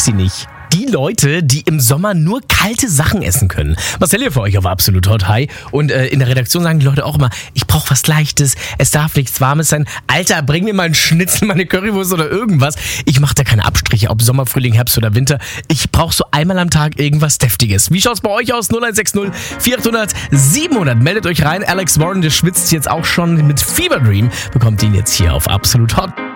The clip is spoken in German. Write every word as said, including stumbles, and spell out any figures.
sie nicht. Die Leute, die im Sommer nur kalte Sachen essen können. Marcel hier für euch auf Absolut Hot High. Und äh, in der Redaktion sagen die Leute auch immer, ich brauche was Leichtes, es darf nichts Warmes sein. Alter, bring mir mal einen Schnitzel, mal eine Currywurst oder irgendwas. Ich mache da keine Abstriche, ob Sommer, Frühling, Herbst oder Winter. Ich brauche so einmal am Tag irgendwas Deftiges. Wie schaut's bei euch aus? null eins sechs null vier acht null null siebenhundert. Meldet euch rein. Alex Warren, der schwitzt jetzt auch schon mit Fever Dream. Bekommt ihn jetzt hier auf Absolut Hot.